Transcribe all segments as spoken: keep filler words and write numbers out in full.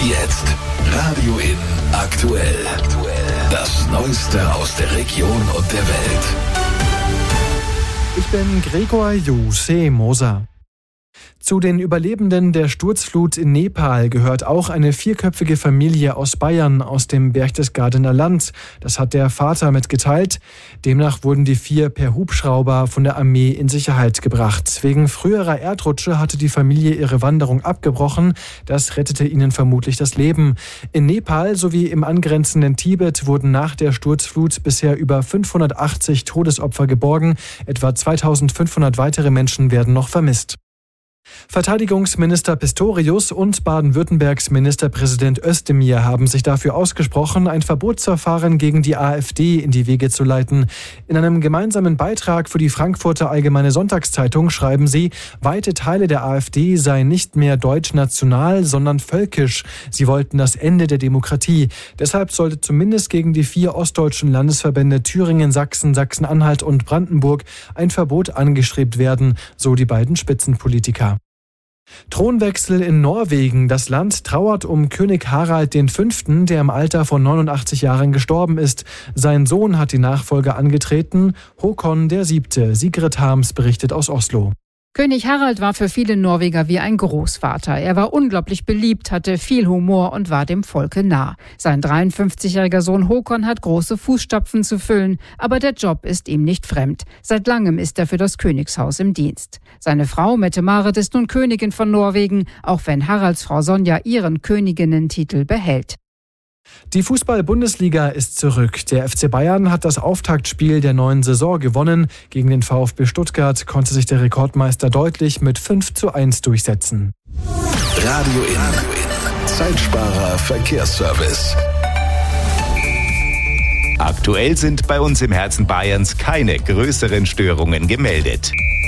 Jetzt Radio In aktuell. Das Neueste aus der Region und der Welt. Ich bin Gregor Jose Moser. Zu den Überlebenden der Sturzflut in Nepal gehört auch eine vierköpfige Familie aus Bayern aus dem Berchtesgadener Land. Das hat der Vater mitgeteilt. Demnach wurden die vier per Hubschrauber von der Armee in Sicherheit gebracht. Wegen früherer Erdrutsche hatte die Familie ihre Wanderung abgebrochen. Das rettete ihnen vermutlich das Leben. In Nepal sowie im angrenzenden Tibet wurden nach der Sturzflut bisher über fünfhundertachtzig Todesopfer geborgen. Etwa zweitausendfünfhundert weitere Menschen werden noch vermisst. Verteidigungsminister Pistorius und Baden-Württembergs Ministerpräsident Özdemir haben sich dafür ausgesprochen, ein Verbotsverfahren gegen die AfD in die Wege zu leiten. In einem gemeinsamen Beitrag für die Frankfurter Allgemeine Sonntagszeitung schreiben sie, weite Teile der AfD seien nicht mehr deutsch-national, sondern völkisch. Sie wollten das Ende der Demokratie. Deshalb sollte zumindest gegen die vier ostdeutschen Landesverbände Thüringen, Sachsen, Sachsen-Anhalt und Brandenburg ein Verbot angestrebt werden, so die beiden Spitzenpolitiker. Thronwechsel in Norwegen. Das Land trauert um König Harald der Fünfte., der im Alter von neunundachtzig Jahren gestorben ist. Sein Sohn hat die Nachfolge angetreten, Håkon der Siebte. Sigrid Harms berichtet aus Oslo. König Harald war für viele Norweger wie ein Großvater. Er war unglaublich beliebt, hatte viel Humor und war dem Volke nah. Sein dreiundfünfzigjähriger Sohn Håkon hat große Fußstapfen zu füllen, aber der Job ist ihm nicht fremd. Seit langem ist er für das Königshaus im Dienst. Seine Frau Mette-Marit ist nun Königin von Norwegen, auch wenn Haralds Frau Sonja ihren Königinnentitel behält. Die Fußball-Bundesliga ist zurück. Der F C Bayern hat das Auftaktspiel der neuen Saison gewonnen. Gegen den VfB Stuttgart konnte sich der Rekordmeister deutlich mit fünf zu eins durchsetzen. Radio In. Zeitsparer Verkehrsservice. Aktuell sind bei uns im Herzen Bayerns keine größeren Störungen gemeldet.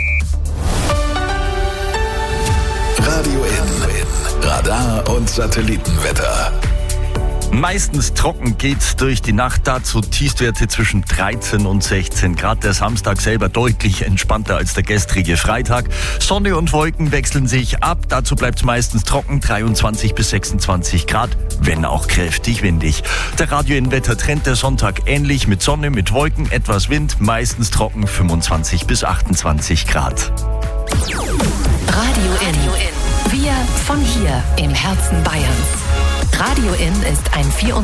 Radio In. Radar und Satellitenwetter. Meistens trocken geht's durch die Nacht, dazu Tiefstwerte zwischen dreizehn und sechzehn Grad. Der Samstag selber deutlich entspannter als der gestrige Freitag. Sonne und Wolken wechseln sich ab, dazu bleibt's meistens trocken, dreiundzwanzig bis sechsundzwanzig Grad, wenn auch kräftig windig. Der Radio-In-Wettertrend der Sonntag ähnlich mit Sonne, mit Wolken, etwas Wind, meistens trocken, fünfundzwanzig bis achtundzwanzig Grad. Radio In. Wir von hier im Herzen Bayerns. Radio In ist ein vierundzwanzig